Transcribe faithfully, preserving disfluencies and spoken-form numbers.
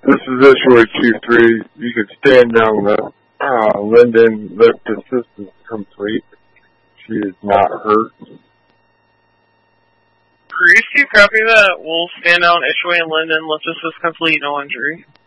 This is Ishway two three. You can stand down the uh, Linden lift assistance complete. She is not hurt. Priest, you copy that? We'll stand down Ishway and Linden, lift assist complete, no injury.